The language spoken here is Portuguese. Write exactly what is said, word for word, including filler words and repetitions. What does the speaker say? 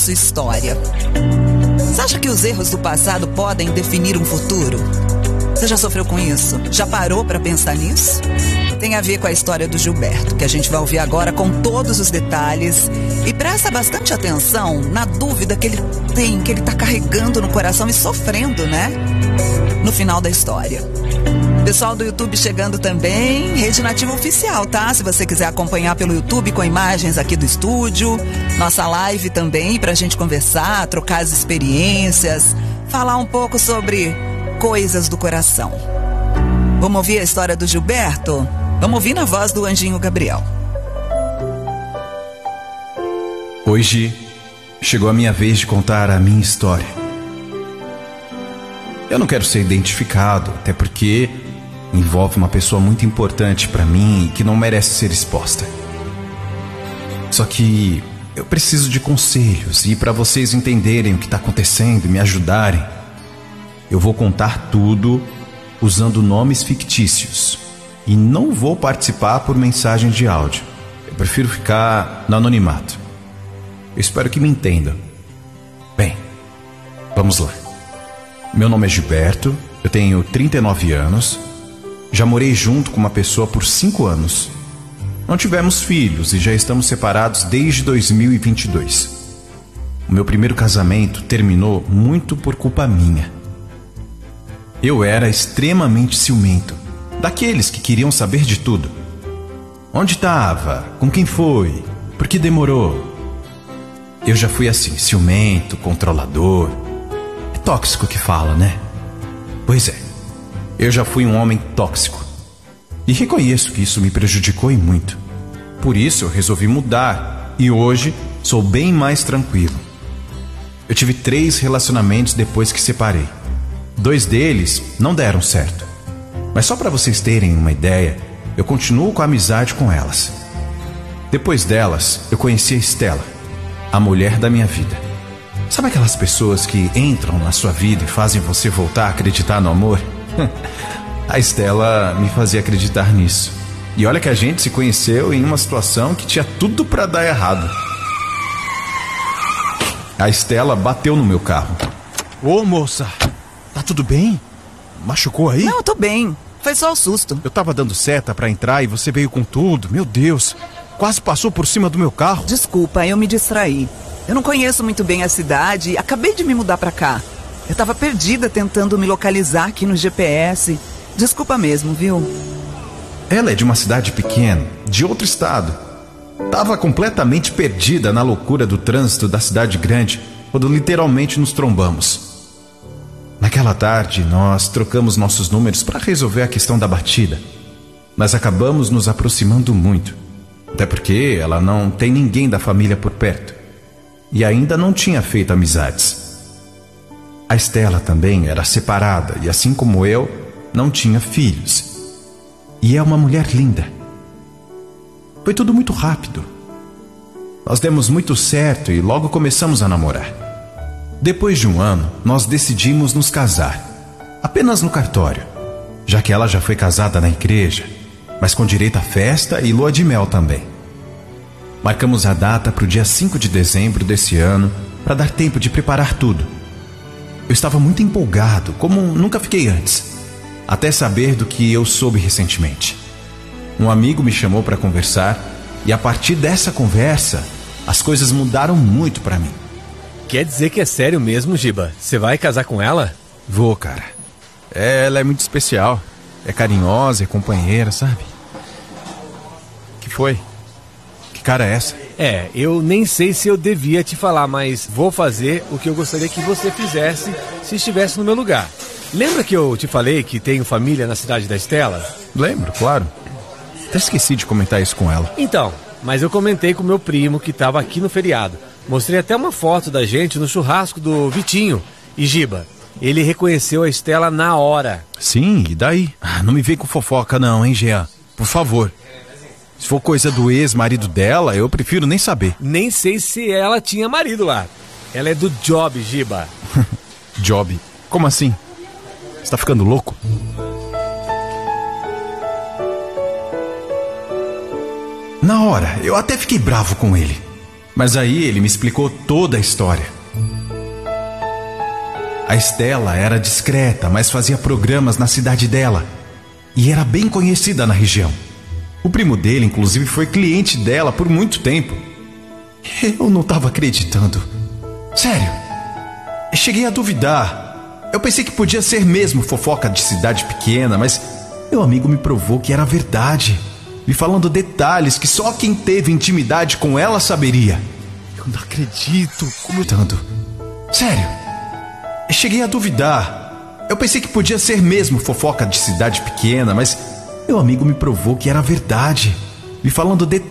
sua história. Você acha que os erros do passado podem definir um futuro? Você já sofreu com isso? Já parou para pensar nisso? Tem a ver com a história do Gilberto, que a gente vai ouvir agora com todos os detalhes. E presta bastante atenção na dúvida que ele tem, que ele tá carregando no coração e sofrendo, né? No final da história. Pessoal do YouTube chegando também, Rede Nativa Oficial, tá? Se você quiser acompanhar pelo YouTube com imagens aqui do estúdio, nossa live também pra gente conversar, trocar as experiências, falar um pouco sobre coisas do coração. Vamos ouvir a história do Gilberto? Vamos ouvir na voz do Anjinho Gabriel. Hoje chegou a minha vez de contar a minha história. Eu não quero ser identificado, até porque envolve uma pessoa muito importante para mim e que não merece ser exposta. Só que eu preciso de conselhos e para vocês entenderem o que está acontecendo e me ajudarem, eu vou contar tudo usando nomes fictícios e não vou participar por mensagem de áudio. Eu prefiro ficar no anonimato. Eu espero que me entendam. Bem, vamos lá. Meu nome é Gilberto, eu tenho trinta e nove anos, já morei junto com uma pessoa por cinco anos. Não tivemos filhos e já estamos separados desde dois mil e vinte e dois. O meu primeiro casamento terminou muito por culpa minha. Eu era extremamente ciumento, daqueles que queriam saber de tudo. Onde estava? Com quem foi? Por que demorou? Eu já fui assim, ciumento, controlador. É tóxico que fala, né? Pois é, eu já fui um homem tóxico. E reconheço que isso me prejudicou e muito. Por isso eu resolvi mudar e hoje sou bem mais tranquilo. Eu tive três relacionamentos depois que separei. Dois deles não deram certo. Mas só para vocês terem uma ideia, eu continuo com a amizade com elas. Depois delas, eu conheci a Estela, a mulher da minha vida. Sabe aquelas pessoas que entram na sua vida e fazem você voltar a acreditar no amor? A Estela me fazia acreditar nisso. E olha que a gente se conheceu em uma situação que tinha tudo para dar errado. A Estela bateu no meu carro. Ô, moça, tá tudo bem? Machucou aí? Não, eu tô bem. Foi só o susto. Eu tava dando seta pra entrar e você veio com tudo. Meu Deus, quase passou por cima do meu carro. Desculpa, eu me distraí. Eu não conheço muito bem a cidade e acabei de me mudar pra cá. Eu tava perdida tentando me localizar aqui no G P S. Desculpa mesmo, viu? Ela é de uma cidade pequena, de outro estado. Tava completamente perdida na loucura do trânsito da cidade grande, quando literalmente nos trombamos. Naquela tarde, nós trocamos nossos números para resolver a questão da batida. Mas acabamos nos aproximando muito. Até porque ela não tem ninguém da família por perto. E ainda não tinha feito amizades. A Estela também era separada e, assim como eu, não tinha filhos. E é uma mulher linda. Foi tudo muito rápido. Nós demos muito certo e logo começamos a namorar. Depois de um ano, nós decidimos nos casar. Apenas no cartório, já que ela já foi casada na igreja, mas com direito à festa e lua de mel também. Marcamos a data para o dia cinco de dezembro desse ano, para dar tempo de preparar tudo. Eu estava muito empolgado, como nunca fiquei antes, até saber do que eu soube recentemente. Um amigo me chamou para conversar e a partir dessa conversa, as coisas mudaram muito para mim. Quer dizer que é sério mesmo, Giba? Você vai casar com ela? Vou, cara. Ela é muito especial. É carinhosa, é companheira, sabe? Que foi? Que cara é essa? É, eu nem sei se eu devia te falar, mas vou fazer o que eu gostaria que você fizesse se estivesse no meu lugar. Lembra que eu te falei que tenho família na cidade da Estela? Lembro, claro. Até esqueci de comentar isso com ela. Então, mas eu comentei com meu primo que estava aqui no feriado. Mostrei até uma foto da gente no churrasco do Vitinho. E Giba, ele reconheceu a Estela na hora. Sim, e daí? Ah, não me vem com fofoca não, hein, Jean? Por favor. Se for coisa do ex-marido dela, eu prefiro nem saber. Nem sei se ela tinha marido lá. Ela é do Job, Giba. Job? Como assim? Você tá ficando louco? Na hora, eu até fiquei bravo com ele. Mas aí ele me explicou toda a história. A Estela era discreta, mas fazia programas na cidade dela. E era bem conhecida na região. O primo dele, inclusive, foi cliente dela por muito tempo. Eu não estava acreditando. Sério. Eu cheguei a duvidar. Eu pensei que podia ser mesmo fofoca de cidade pequena, mas meu amigo me provou que era verdade, me falando detalhes que só quem teve intimidade com ela saberia. Eu não acredito. Como eu... Tanto. Sério. Eu cheguei a duvidar. Eu pensei que podia ser mesmo fofoca de cidade pequena, mas meu amigo me provou que era verdade, me falando detalhes